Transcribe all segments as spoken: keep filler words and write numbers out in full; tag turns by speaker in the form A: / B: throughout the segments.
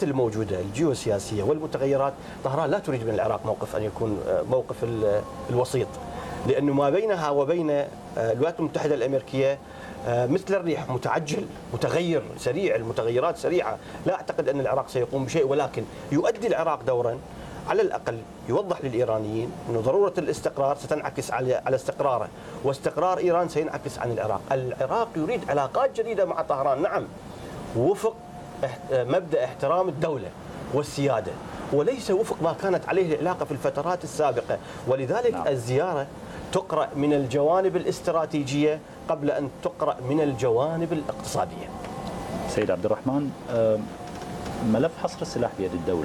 A: المتغيرات الموجودة الجيوسياسية والمتغيرات، طهران لا تريد من العراق موقف أن يكون موقف الوسيط، لأنه ما بينها وبين الولايات المتحدة الأمريكية مثل الريح، متعجل متغير سريع، المتغيرات سريعة. لا أعتقد أن العراق سيقوم بشيء، ولكن يؤدي العراق دورا على الأقل يوضح للإيرانيين أن ضرورة الاستقرار ستنعكس على على استقراره، واستقرار إيران سينعكس عن العراق. العراق يريد علاقات جديدة مع طهران، نعم، وفق مبدأ احترام الدولة والسيادة، وليس وفق ما كانت عليه العلاقة في الفترات السابقة. ولذلك نعم. الزيارة تقرأ من الجوانب الاستراتيجية قبل أن تقرأ من الجوانب الاقتصادية.
B: سيد عبد الرحمن، ملف حصر السلاح بيد الدولة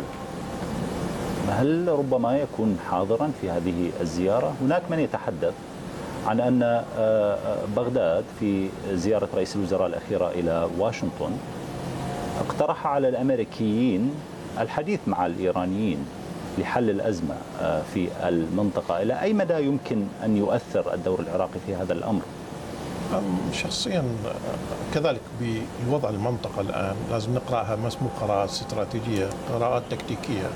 B: هل ربما يكون حاضرا في هذه الزيارة؟ هناك من يتحدث عن أن بغداد في زيارة رئيس الوزراء الأخيرة إلى واشنطن اقترح على الأمريكيين الحديث مع الإيرانيين لحل الأزمة في المنطقة. إلى أي مدى يمكن أن يؤثر الدور العراقي في هذا الأمر؟
C: شخصيا كذلك بالوضع المنطقة الآن لازم نقرأها مش مو قراءات استراتيجية، قراءات تكتيكية.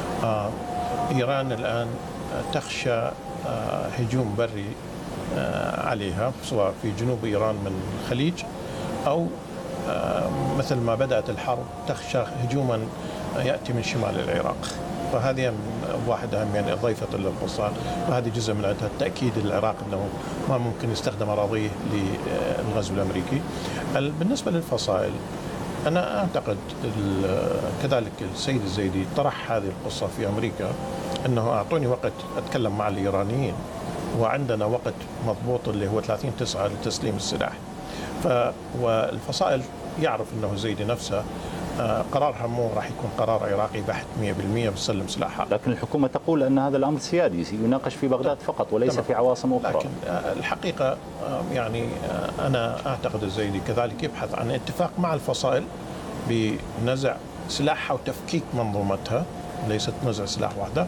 C: إيران الآن تخشى هجوم بري عليها، سواء في جنوب إيران من الخليج أو مثل ما بدأت الحرب تخشى هجوما يأتي من شمال العراق. فهذه واحد أهم يعني ضيفة للقصة، وهذه جزء من عندها التأكيد للعراق أنه ما ممكن يستخدم أراضيه للغزو الأمريكي. بالنسبة للفصائل أنا أعتقد كذلك السيد الزيدي طرح هذه القصة في أمريكا، أنه أعطوني وقت أتكلم مع الإيرانيين وعندنا وقت مضبوط اللي هو ثلاثين تسعة لتسليم السلاح. ف والفصائل يعرف أنه الزيدي نفسه قرارها مو راح يكون قرار عراقي بحت مئة بالمئة بسلم سلاحها،
B: لكن الحكومة تقول أن هذا الأمر سيادي يناقش في بغداد فقط وليس تمام. في عواصم أخرى.
C: لكن الحقيقة يعني أنا أعتقد الزيدي كذلك يبحث عن اتفاق مع الفصائل بنزع سلاحها وتفكيك منظومتها، ليست نزع سلاح واحدة،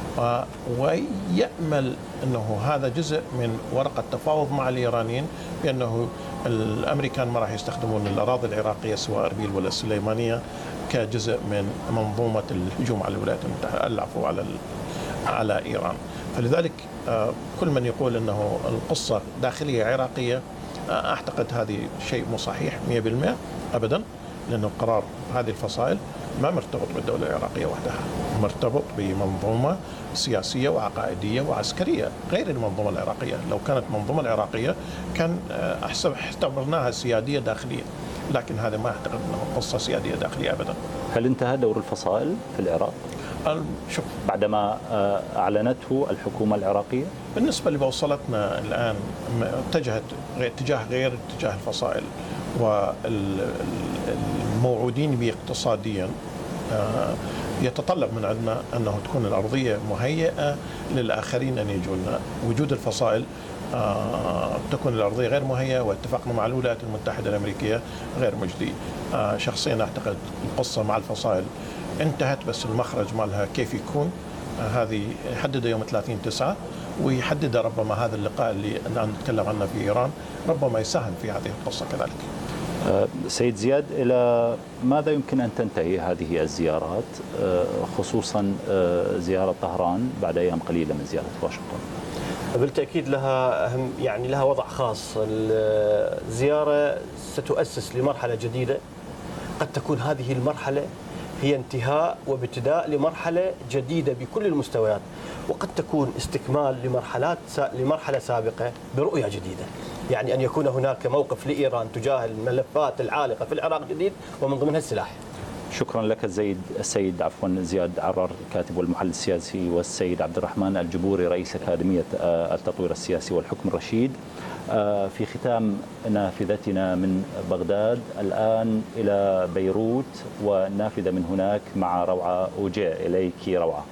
C: ويأمل أنه هذا جزء من ورقة تفاوض مع الإيرانيين بأنه الأمريكان ما راح يستخدمون الأراضي العراقية سواء أربيل ولا السليمانية كجزء من منظومة الهجوم على الولايات المتحدة، العفو على على إيران. فلذلك كل من يقول أنه القصة داخلية عراقية أعتقد هذه شيء مو صحيح مئة بالمئة أبدا، لأنه قرار هذه الفصائل ما مرتبط بالدولة العراقية وحدها، مرتبط بمنظومة سياسية وعقائدية وعسكرية غير المنظومة العراقية. لو كانت منظومة العراقية كان أحسب اعتبرناها سيادية داخلية، لكن هذا ما أعتقد أنه قصة سيادية داخلية أبدا.
B: هل انتهى دور الفصائل في العراق
C: شوف
B: بعدما أعلنته الحكومة العراقية؟
C: بالنسبة اللي وصلتنا الآن اتجهت اتجاه غير اتجاه الفصائل، والموعودين به اقتصاديا يتطلب من عندنا أنه تكون الأرضية مهيئة للآخرين أن يجونا. وجود الفصائل تكون الأرضية غير مهيئة، واتفقنا مع الولايات المتحدة الأمريكية غير مجدي. شخصيا أعتقد القصة مع الفصائل انتهت، بس المخرج مالها كيف يكون هذه يحدد يوم ثلاثين تسعة، ويحدد ربما هذا اللقاء اللي الآن نتكلم عنه في إيران ربما يساهم في هذه القصة كذلك.
B: سيد زياد، إلى ماذا يمكن أن تنتهي هذه الزيارات، خصوصا زيارة طهران بعد أيام قليلة من زيارة واشنطن؟
A: بالتأكيد لها أهم يعني لها وضع خاص. الزيارة ستؤسس لمرحلة جديدة، قد تكون هذه المرحلة هي انتهاء وابتداء لمرحلة جديدة بكل المستويات، وقد تكون استكمال لمرحلات لمرحلة سابقة برؤية جديدة، يعني أن يكون هناك موقف لإيران تجاه الملفات العالقة في العراق جديد، ومن ضمنها السلاح.
B: شكرا لك الزيد السيد عفوا زياد عرار الكاتب والمحلل السياسي، والسيد عبد الرحمن الجبوري رئيس أكاديمية التطوير السياسي والحكم الرشيد. في ختام نافذتنا من بغداد الآن إلى بيروت، والنافذة من هناك مع روعة أوجع. إليك روعة.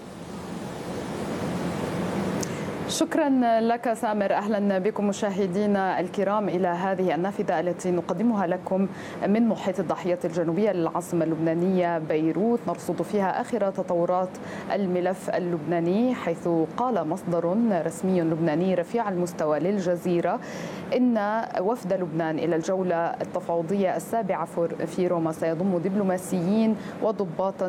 D: شكرا لك سامر. أهلا بكم مشاهدينا الكرام إلى هذه النافذة التي نقدمها لكم من محيط الضاحية الجنوبية للعاصمة اللبنانية بيروت، نرصد فيها آخر تطورات الملف اللبناني، حيث قال مصدر رسمي لبناني رفيع المستوى للجزيرة إن وفد لبنان إلى الجولة التفاوضية السابعة في روما سيضم دبلوماسيين وضباطا